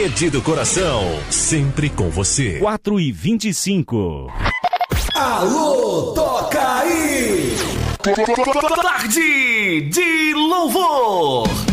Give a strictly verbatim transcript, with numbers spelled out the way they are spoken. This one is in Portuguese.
Rede do Coração, sempre com você. quatro e vinte e cinco. Alô, toca aí! Tarde de louvor.